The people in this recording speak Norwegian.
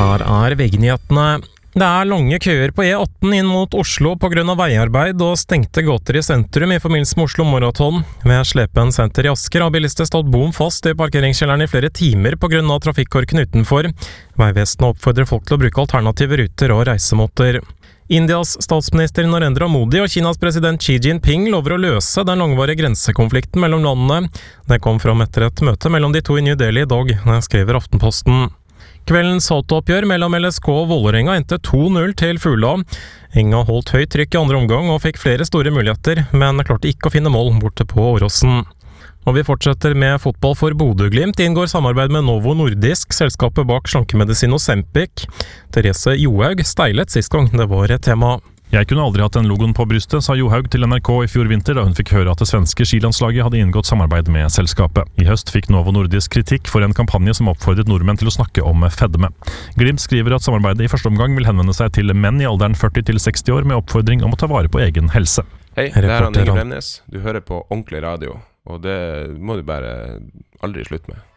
Her VG-nyhetene. Det lange køer på E18 inn mot Oslo på grunn av veiarbeid og stengte gater i sentrum i forbindelse med Oslo Marathon. Ved Slepen senter i Asker har bilister stått bom fast i parkeringskjelleren i flere timer på grunn av trafikkorken utenfor. Veivesenet oppfordrer folk til å bruke alternative ruter og reisemåter. Indias statsminister Narendra Modi og Kinas president Xi Jinping lover å løse den langvarige grensekonflikten mellom landene. Det kom fram etter et møte mellom de to i New Delhi i dag, skriver Aftenposten. Kveldens saltooppgjør mellom LSK og Vålerenga endte 2-0 til Fula. Enga holdt høyt trykk i andre omgang og fikk flere store muligheter, men klarte ikke å finne mål borte på Åråsen. Og vi fortsetter med fotball for Bodø/Glimt. Inngår samarbeid med Novo Nordisk, selskapet bak slankemedisin Ozempic. Therese Johaug steilet sist gang det var et tema. Jeg kunne aldri hatt den logoen på brystet, sa Johaug til NRK i fjor vinter da hun fikk høre at det svenske skilandslaget hadde inngått samarbeid med selskapet. I høst fikk Novo Nordisk kritikk for en kampanje som oppfordret nordmenn til å snakke om fedme. Glimt skriver at samarbeidet i første omgang vil henvende seg til menn i alderen 40 til 60 år med oppfordring om å ta vare på egen helse. Hei, det Inge Bremnes. Du hører på ordentlig radio, og det må du bare aldri slutte med.